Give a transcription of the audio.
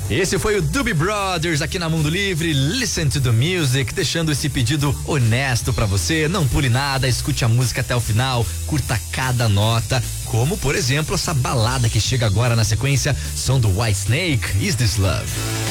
Esse foi o Doobie Brothers aqui na Mundo Livre. Listen to the music, deixando esse pedido honesto pra você. Não pule nada, escute a música até o final, curta cada nota. Como, por exemplo, essa balada que chega agora na sequência, som do Whitesnake, Is This Love?